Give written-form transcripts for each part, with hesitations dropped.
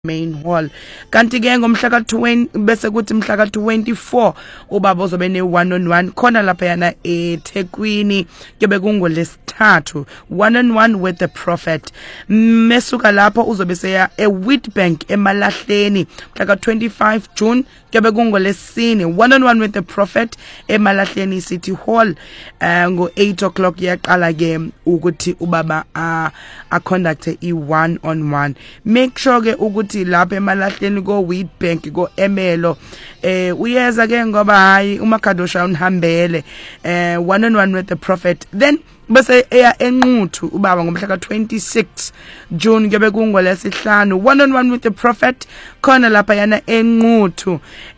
main hall kanti ke ngomhla ka20 bese kuthi mhla ka24 ubaba ozobe ne 1-on-1 khona lapha yana eThekwini kube kungolesithathu 1-on-1 with the prophet mesuka lapho uzobe seya eWheatbank eMalahleni mhla ka25 June kube kungolesine 1-on-1 with the prophet eMalahleni City Hall ngo 8 o'clock yaqala ke ukuthi ubaba a conduct i 1-on-1 make sure ke ukuthi lapha eMalahleni go Wheatbank go Emelo uyeza ke ngoba hayi uMakadosha unihambele 1-on-1 with the prophet then bese eya enquthu ubaba ngomhla ka26 June kube kungolesihlanu 1-on-1 with the prophet khona lapha yana enquthu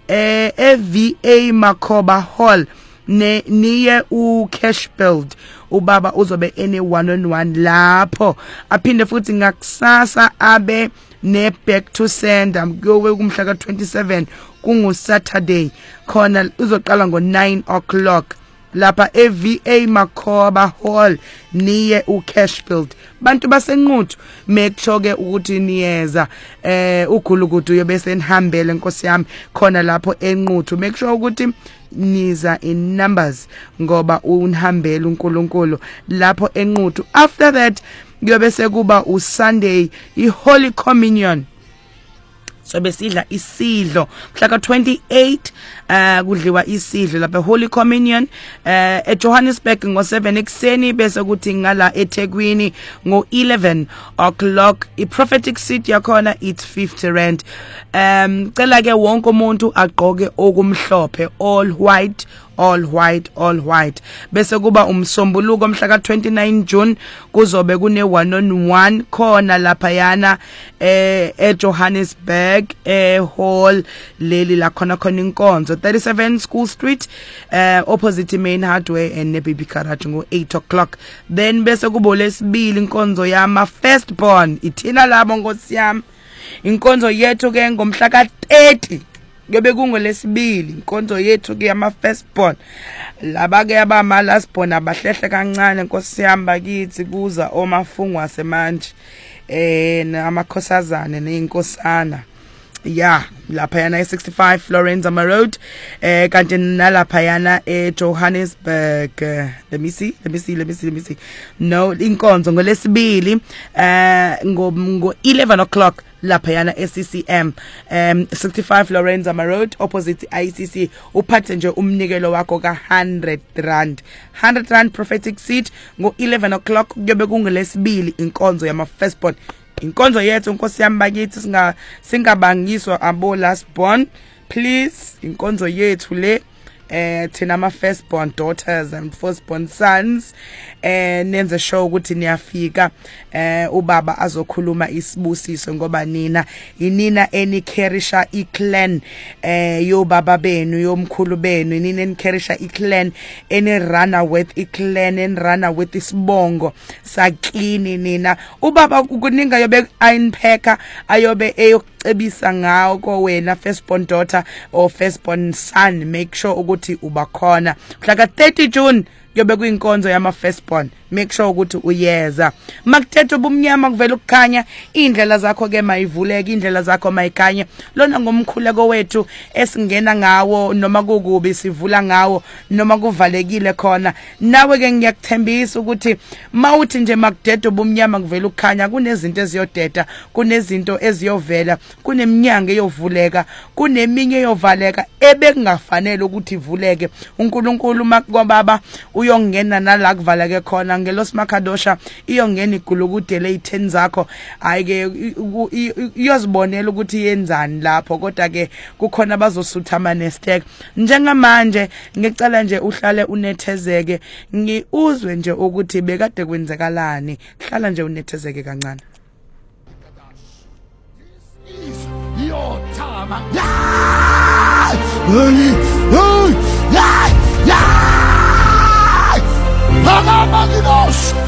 eVA Makhoba Hall niye ucash build ubaba uzobe ene 1-on-1 lapho aphinde futhi ngakusasa abe ne back to sender kuwe kumhla ka27 kungu Saturday khona uzoqala ngo 9 o'clock lapha eVA Makhoba Hall niye ucash build bantu basenquthu make sure ke ukuthi niyeza ugulukudu yobe senihambele nkosi yami khona lapho enquthu make sure ukuthi niza in numbers ngoba unihambele uNkulunkulu lapho enquthu after that kuyobe sekuba uSunday iHoly Communion so besidla isidlo mhla ka28 kudliwa isidlo lapha Holy Communion eJohannesburg ngo7 ekseni bese kuthi ngala eThekwini ngo11 o'clock iProphetic seat yakhona it's 50 rand cela ke wonke umuntu agqoke okumhlophe all white bese kuba umsombuluko mhla ka29 June kuzobe kune 1-on-1 khona lapha yana eJohannesburg hall leli la khona inkonzo 37 School Street opposite Main Hardware and Baby Garage ngo 8 o'clock then bese kubo lesibili inkonzo yama firstborn ithina labo nkosi yami inkonzo yethu ke ngomhla ka30 kube kungolesibili inkonzo yethu ke ama firstborn laba ke abama lastborn abahlehle kancane nkosi yami bakithi kuza omafungu asemanje namakhosazane neinkosana yeah lapha yana e65 Florence Ama Road kanti nalapha yana eJohannesburg let me see no inkonzo ngolesibili ngo 11 o'clock lapha yana eCCM 65 Florence Ama Road opposite ICC uphathe nje umnikelo wakho ka 100 rand prophetic seat ngo 11 o'clock kuyobe kungolesibili inkonzo yama firstborn inkonzo yethu nkosi yami bakithi singabangiswa abo lastborn please inkonzo yethu le thina ama firstborn daughters and firstborn sons nenze show ukuthi niyafika ubaba azokhuluma isibusiso ngoba nina inina enikerisha iclan yobaba benu yomkhulu benu nina enikerisha iclan ene runner with iclan and runner with isibongo saklini nina ubaba kuninga yobe ayinpheka ayobe eyocebisa ngawo ko wena firstborn daughter or firstborn son make sure ukuthi uba khona mhla ka30 June yobe kuyinkonzo yama firstborn make sure ukuthi uyeza makuthethe ubumnyama kuvela ukukhanya indlela zakho ke mayivuleke indlela zakho mayikhanye lona ngomkhuleko wethu esingena ngawo noma kukubi sivula ngawo noma kuvalekile khona nawe ke ngiyakuthembisa ukuthi mawuthi nje makudede ubumnyama kuvela ukukhanya kunezinto eziyodeda kunezinto eziyovela kuneminyango eyovuleka kuneminye eyovaleka ebekungafanele ukuthi ivuleke uNkulunkulu makwababa uyongena nala kuvaleke khona ngelosi Makadosha iyongena igulukude le 10 zakho ayike iyozibonela ukuthi yenzani lapho kodwa ke kukhona bazosutha ama nestek njengamanje ngicela nje uhlale unethezeke ngiuzwe nje ukuthi bekade kwenzekalani hlala nje unethezeke kancane your time yeah